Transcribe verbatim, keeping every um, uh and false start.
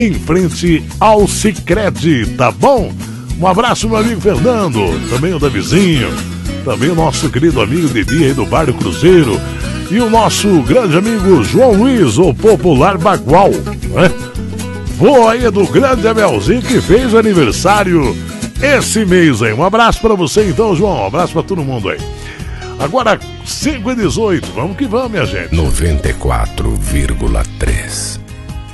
em frente ao Sicredi, tá bom? Um abraço, meu amigo Fernando, também o da vizinho, também o nosso querido amigo Didi aí do Bar do Cruzeiro e o nosso grande amigo João Luiz, o popular Bagual, né? Vô aí do grande Abelzinho que fez aniversário esse mês aí. Um abraço pra você então, João, um abraço pra todo mundo aí. Agora, cinco e dezoito, vamos que vamos, minha gente. noventa e quatro vírgula três